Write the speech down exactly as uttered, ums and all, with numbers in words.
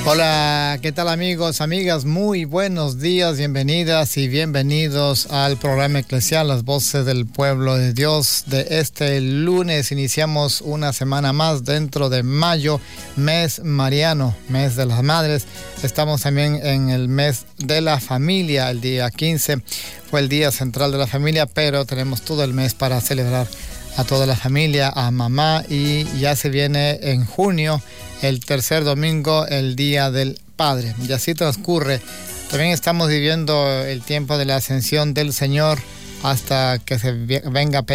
Hola, ¿qué tal amigos, amigas? Muy buenos días, bienvenidas y bienvenidos al programa eclesial Las Voces del Pueblo de Dios. De este lunes iniciamos una semana más dentro de mayo, mes mariano, mes de las madres. Estamos también en el mes de la familia. El día quince fue el día central de la familia, pero tenemos todo el mes para celebrar a toda la familia, a mamá, y ya se viene en junio el tercer domingo, el Día del Padre. Y así transcurre. También estamos viviendo el tiempo de la ascensión del Señor hasta que se venga